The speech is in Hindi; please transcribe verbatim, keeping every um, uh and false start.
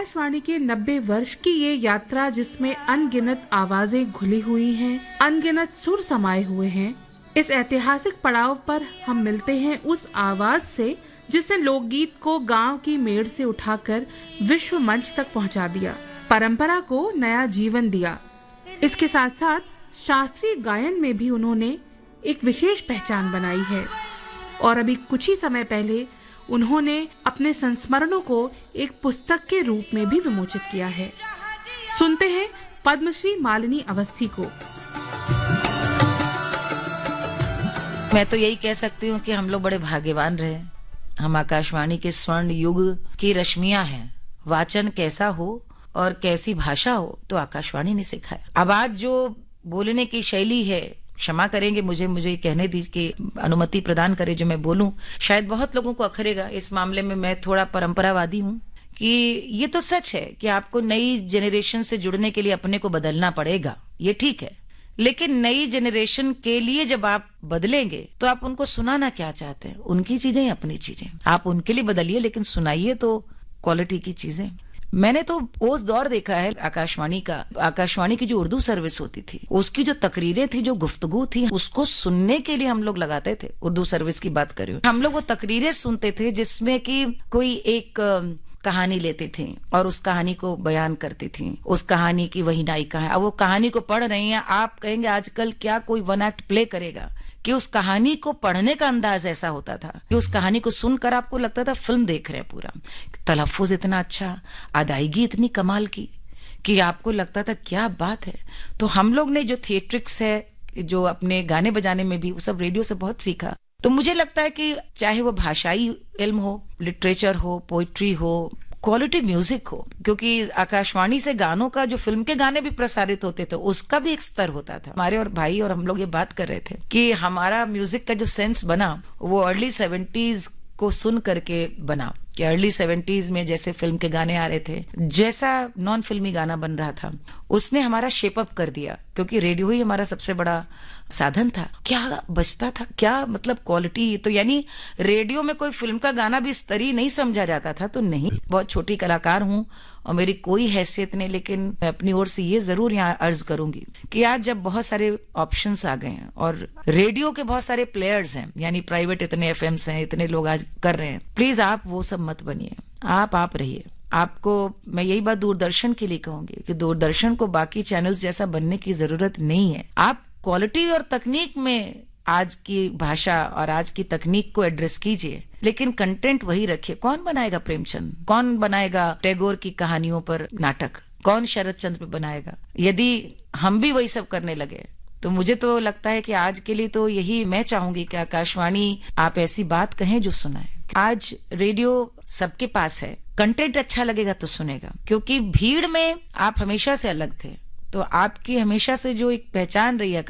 आकाशवाणी के नब्बे वर्ष की ये यात्रा, जिसमें अनगिनत आवाजें घुली हुई हैं, अनगिनत सुर समाये हुए हैं, इस ऐतिहासिक पड़ाव पर हम मिलते हैं उस आवाज से जिसने लोकगीत को गांव की मेड़ से उठाकर विश्व मंच तक पहुंचा दिया, परंपरा को नया जीवन दिया। इसके साथ साथ शास्त्रीय गायन में भी उन्होंने एक विशेष पहचान बनाई है और अभी कुछ ही समय पहले उन्होंने अपने संस्मरणों को एक पुस्तक के रूप में भी विमोचित किया है। सुनते हैं पद्मश्री मालिनी अवस्थी को। मैं तो यही कह सकती हूँ कि हम लोग बड़े भाग्यवान रहे। हम आकाशवाणी के स्वर्ण युग की रश्मियां हैं। वाचन कैसा हो और कैसी भाषा हो तो आकाशवाणी ने सिखाया। अब आज जो बोलने की शैली है, क्षमा करेंगे मुझे मुझे कहने दीजिए कि अनुमति प्रदान करे जो मैं बोलूं, शायद बहुत लोगों को अखरेगा। इस मामले में मैं थोड़ा परंपरावादी हूं कि ये तो सच है कि आपको नई जनरेशन से जुड़ने के लिए अपने को बदलना पड़ेगा, ये ठीक है। लेकिन नई जनरेशन के लिए जब आप बदलेंगे तो आप उनको सुनाना क्या चाहते हैं? उनकी चीजें, अपनी चीजें। आप उनके लिए बदलिए लेकिन सुनाइए तो क्वालिटी की चीजें। मैंने तो उस दौर देखा है आकाशवाणी का। आकाशवाणी की जो उर्दू सर्विस होती थी, उसकी जो तकरीरें थी, जो गुफ्तगू थी, उसको सुनने के लिए हम लोग लगाते थे। उर्दू सर्विस की बात करें, हम लोग वो तकरीरें सुनते थे जिसमें कि कोई एक कहानी लेते थे और उस कहानी को बयान करती थी। उस कहानी की वही नायिका है। अब वो कहानी को पढ़ रही हैं, आप कहेंगे आजकल क्या कोई वन एक्ट प्ले करेगा? कि उस कहानी को पढ़ने का अंदाज ऐसा होता था कि उस कहानी को सुनकर आपको लगता था फिल्म देख रहे हैं। पूरा तलफ्फुज इतना अच्छा, अदायगी इतनी कमाल की कि आपको लगता था क्या बात है। तो हम लोग ने जो थिएट्रिक्स है, जो अपने गाने बजाने में भी, वो सब रेडियो से बहुत सीखा। तो मुझे लगता है कि चाहे वो भाषाई इल्म हो, लिटरेचर हो, पोइट्री हो, क्वालिटी म्यूजिक हो, क्योंकि आकाशवाणी से गानों का, जो फिल्म के गाने भी प्रसारित होते थे, उसका भी एक स्तर होता था। हमारे और भाई और हम लोग ये बात कर रहे थे कि हमारा म्यूजिक का जो सेंस बना वो अर्ली सेवेंटीज को सुन करके बना। कि अर्ली सेवेंटीज में जैसे फिल्म के गाने आ रहे थे, जैसा नॉन फिल्मी गाना बन रहा था, उसने हमारा शेप अप कर दिया। क्योंकि रेडियो ही हमारा सबसे बड़ा साधन था। क्या बजता था, क्या मतलब क्वालिटी। तो यानी रेडियो में कोई फिल्म का गाना भी स्तरीय नहीं समझा जाता था। तो नहीं, बहुत छोटी कलाकार हूं और मेरी कोई हैसियत नहीं, लेकिन मैं अपनी ओर से ये जरूर यहाँ अर्ज करूंगी कि आज जब बहुत सारे ऑप्शंस आ गए हैं और रेडियो के बहुत सारे प्लेयर्स हैं, यानी प्राइवेट इतने एफएम्स हैं, इतने लोग आज कर रहे हैं, प्लीज आप वो सब मत बनिए। आप आप रहिए। आपको मैं यही बात दूरदर्शन के लिए कहूंगी कि दूरदर्शन को बाकी चैनल्स जैसा बनने की जरूरत नहीं है। आप क्वालिटी और तकनीक में आज की भाषा और आज की तकनीक को एड्रेस कीजिए, लेकिन कंटेंट वही रखिए। कौन बनाएगा प्रेमचंद? कौन बनाएगा टैगोर की कहानियों पर नाटक? कौन शरद चंद्र पे बनाएगा? यदि हम भी वही सब करने लगे तो मुझे तो लगता है कि आज के लिए तो यही मैं चाहूंगी कि आकाशवाणी आप ऐसी बात कहें जो सुनाए। आज रेडियो सबके पास है, कंटेंट अच्छा लगेगा तो सुनेगा। क्योंकि भीड़ में आप हमेशा से अलग थे, तो आपकी हमेशा से जो एक पहचान रही है